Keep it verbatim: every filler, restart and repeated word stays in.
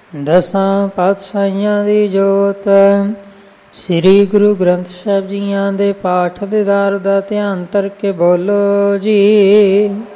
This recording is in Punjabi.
ਦਸਾਂ ਪਾਤਸ਼ਾਹੀਆਂ ਦੀ ਜੋਤ। ਸ੍ਰੀ ਗੁਰੂ ਗ੍ਰੰਥ ਸਾਹਿਬ ਜੀਆਂ ਦੇ ਪਾਠ ਦੀਦਾਰ ਦਾ ਧਿਆਨ ਧਰ ਕੇ ਬੋਲੋ ਜੀ।